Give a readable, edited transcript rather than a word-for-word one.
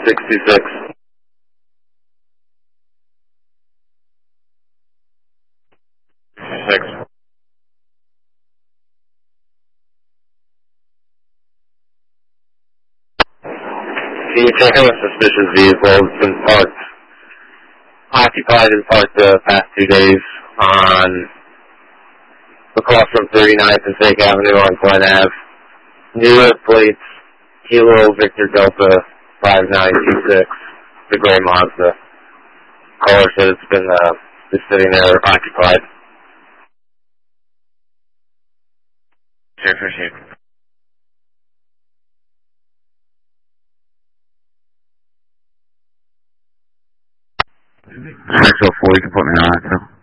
626. Six. Can you check on a suspicious vehicle? It's been parked, occupied and parked the past 2 days on across from 39th and Fake Avenue on Glen Ave. New York plates, Kilo Victor Delta 5926, the gray Mazda. Caller said it's been just sitting there occupied. Sure, appreciate it. Actual 4, you can put me on it, too.